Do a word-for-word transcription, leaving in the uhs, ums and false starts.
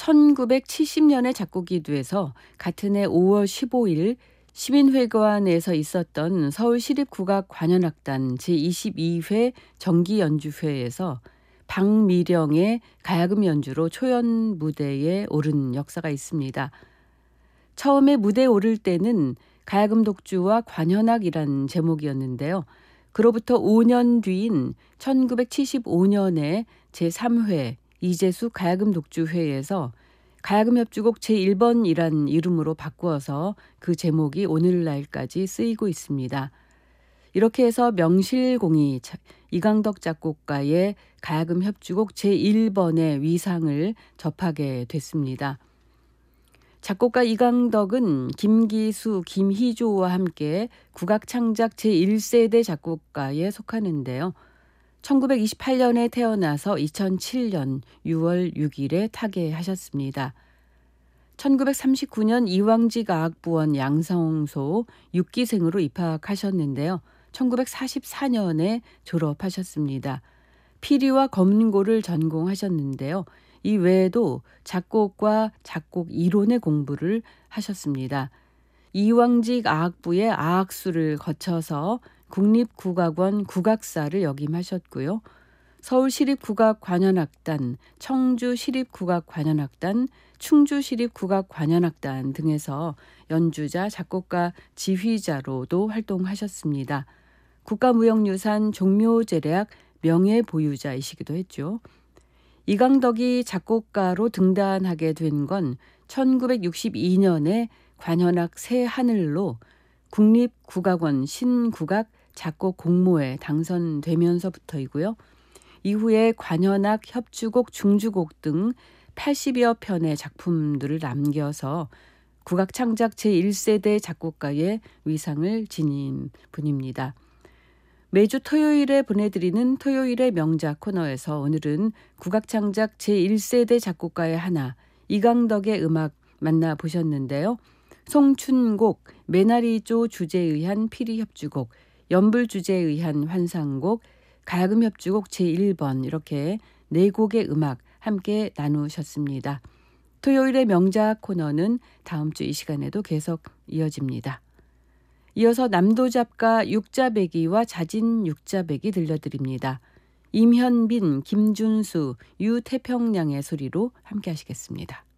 천구백칠십 년에 작곡이 돼서 같은 해 오월 십오일 시민회관에서 있었던 서울시립국악관현악단 제이십이 회 정기연주회에서 박미령의 가야금 연주로 초연 무대에 오른 역사가 있습니다. 처음에 무대에 오를 때는 가야금 독주와 관현악이란 제목이었는데요. 그로부터 오 년 뒤인 천구백칠십오 년에 제삼 회 이재수 가야금 독주회에서 가야금 협주곡 제일 번이란 이름으로 바꾸어서 그 제목이 오늘날까지 쓰이고 있습니다. 이렇게 해서 명실공히 이강덕 작곡가의 가야금 협주곡 제일 번의 위상을 접하게 됐습니다. 작곡가 이강덕은 김기수, 김희조와 함께 국악창작 제일 세대 작곡가에 속하는데요. 천구백이십팔 년에 태어나서 이천칠 년 유월 육일에 타계하셨습니다. 천구백삼십구 년 이왕직 아학부원 양성소 육 기생으로 입학하셨는데요. 천구백사십사 년에 졸업하셨습니다. 피리와 검고를 전공하셨는데요. 이 외에도 작곡과 작곡 이론의 공부를 하셨습니다. 이왕직 아학부의 아학수를 거쳐서 국립국악원 국악사를 역임하셨고요. 서울시립국악관현악단, 청주시립국악관현악단, 충주시립국악관현악단 등에서 연주자, 작곡가, 지휘자로도 활동하셨습니다. 국가무형유산 종묘제례악 명예보유자이시기도 했죠. 이강덕이 작곡가로 등단하게 된 건 천구백육십이 년에 관현악 새하늘로 국립국악원 신국악 작곡 공모에 당선되면서부터이고요. 이후에 관현악, 협주곡, 중주곡 등 팔십여 편의 작품들을 남겨서 국악창작 제일 세대 작곡가의 위상을 지닌 분입니다. 매주 토요일에 보내드리는 토요일의 명작 코너에서 오늘은 국악창작 제일 세대 작곡가의 하나 이강덕의 음악 만나보셨는데요. 송춘곡, 메나리조 주제에 의한 피리협주곡, 연불 주제에 의한 환상곡, 가야금 협주곡 제일 번 이렇게 네 곡의 음악 함께 나누셨습니다. 토요일의 명작 코너는 다음 주 이 시간에도 계속 이어집니다. 이어서 남도잡가 육자배기와 자진 육자배기 들려드립니다. 임현빈, 김준수, 유태평양의 소리로 함께 하시겠습니다.